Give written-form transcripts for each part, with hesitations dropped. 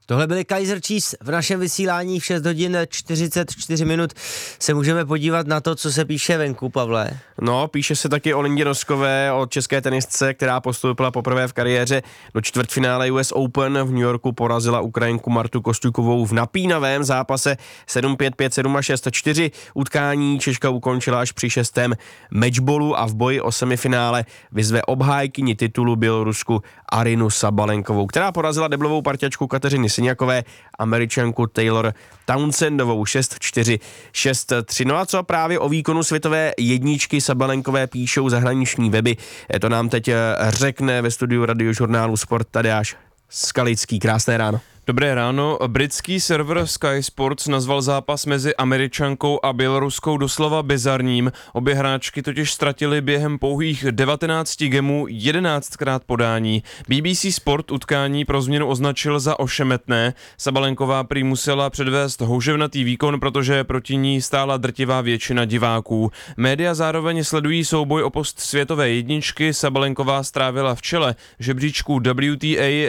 Tohle byly Kaiser Chiefs v našem vysílání v 6 hodin 44 minut. Se můžeme podívat na to, co se píše venku, Pavle. No, píše se taky o Lindě Noskové, o české tenistce, která postoupila poprvé v kariéře do čtvrtfinále US Open. V New Yorku porazila Ukrajinku Martu Kostyukovou v napínavém zápase 7-5, 5-7 a 6-4. Utkání Češka ukončila až při 6. matchballu a v boji o semifinále vyzve obhájkyni titulu Bělorusku Arinu Sabalenkovou, která porazila deblovou parťačku Kateřiny Syňakové, Američanku Taylor Townsendovou 6-4, 6-3. No a co právě o výkonu světové jedničky Sabalenkové píšou zahraniční weby, to nám teď řekne ve studiu radiožurnálu Sport Tadeáš Skalický. Krásné ráno. Dobré ráno. Britský server Sky Sports nazval zápas mezi Američankou a Běloruskou doslova bizarním. Obě hráčky totiž ztratily během pouhých 19 gemů 11krát podání. BBC Sport utkání pro změnu označil za ošemetné. Sabalenková prý musela předvést houževnatý výkon, protože proti ní stála drtivá většina diváků. Média zároveň sledují souboj o post světové jedničky. Sabalenková strávila v čele žebříčku WTA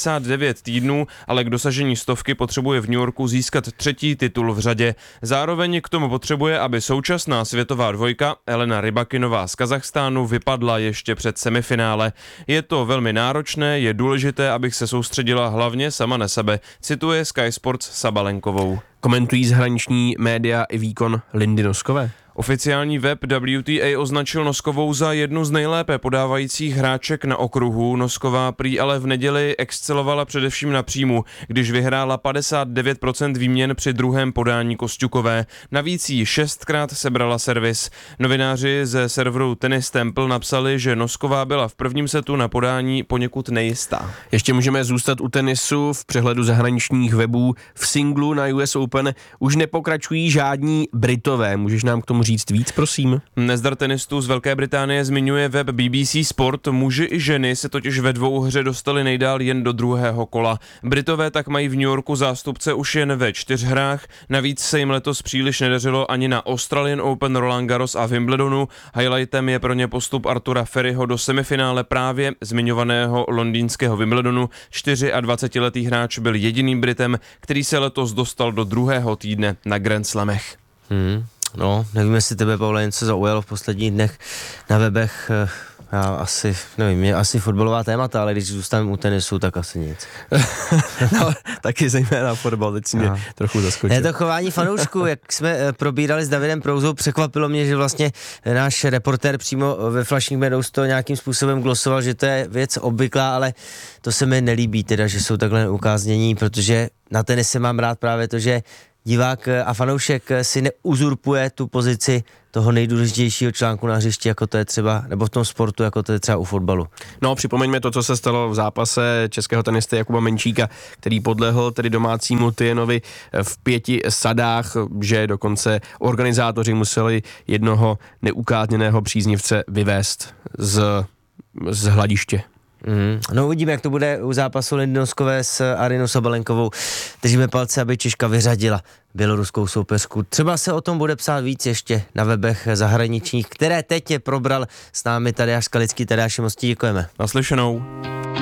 99 týdnů, ale k dosažení stovky potřebuje v New Yorku získat 3. titul v řadě. Zároveň k tomu potřebuje, aby současná světová dvojka Elena Rybakinová z Kazachstánu vypadla ještě před semifinále. Je to velmi náročné, je důležité, abych se soustředila hlavně sama na sebe, cituje Sky Sports Sabalenkovou. Komentují zahraniční média i výkon Lindy Noskové? Oficiální web WTA označil Noskovou za jednu z nejlépe podávajících hráček na okruhu. Nosková prý ale v neděli excelovala především na příjmu, když vyhrála 59% výměn při druhém podání Kostyukové. Navíc jí 6krát sebrala servis. Novináři ze serveru Tennis Temple napsali, že Nosková byla v prvním setu na podání poněkud nejistá. Ještě můžeme zůstat u tenisu. V přehledu zahraničních webů v singlu na US Open už nepokračují žádní Britové. Můžeš nám k tomu říct víc, prosím? Nezdar tenistů z Velké Británie zmiňuje web BBC Sport. Muži i ženy se totiž ve dvouhře dostali nejdál jen do druhého kola. Britové tak mají v New Yorku zástupce už jen ve 4 hrách. Navíc se jim letos příliš nedařilo ani na Australian Open, Roland Garros a Wimbledonu. Highlightem je pro ně postup Artura Ferryho do semifinále právě zmiňovaného londýnského Wimbledonu. 24letý hráč byl jediným Britem, který se letos dostal do druhého týdne na Grand Slamech. No, nevím, jestli tebe, Pavle, něco zaujalo v posledních dnech na webech. Já asi, nevím, je asi fotbalová témata, ale když zůstaneme u tenisu, tak asi nic. No, taky zejména fotbal, teď si mě trochu zaskočil. Je to chování fanoušků, jak jsme probírali s Davidem Prouzou, překvapilo mě, že vlastně náš reportér přímo ve Flushing Meadows to nějakým způsobem glosoval, že to je věc obvyklá, ale to se mi nelíbí teda, že jsou takhle neukáznění, protože na tenise mám rád právě to, že divák a fanoušek si neuzurpuje tu pozici toho nejdůležitějšího článku na hřišti, jako to je třeba, nebo v tom sportu, jako to je třeba u fotbalu. No, připomeňme to, co se stalo v zápase českého tenisty Jakuba Menčíka, který podlehl tedy domácímu Tyjenovi v 5 sadách, že dokonce organizátoři museli jednoho neukázněného příznivce vyvést z hladiště. No uvidíme, jak to bude u zápasu Lindy Noskové s Arinou Sabalenkovou. Držíme palce, aby Češka vyřadila běloruskou soupeřku. Třeba se o tom bude psát víc ještě na webech zahraničních, které teď je probral s námi Tadeáš Skalický. Tadeáši, moc děkujeme. Naslyšenou.